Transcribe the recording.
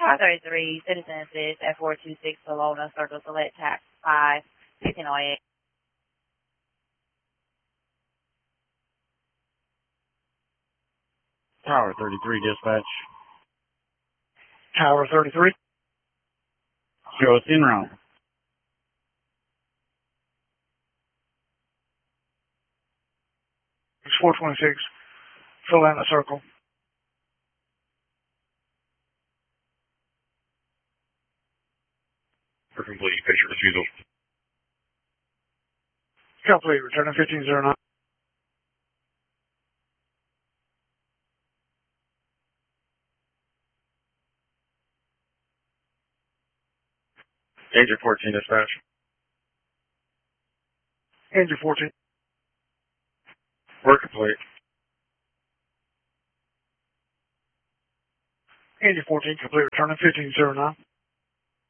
Tower 33, Citizen Assist at 426 Bologna, Circle Select Tax 5, 1508. Tower 33, dispatch. Tower 33. Show us en route. It's 426. Fill out the circle. For complete patient refusal. Complete. Returning 1509. Agent 14, dispatch. Agent 14. We're complete. Agent 14, complete. Returning 1509.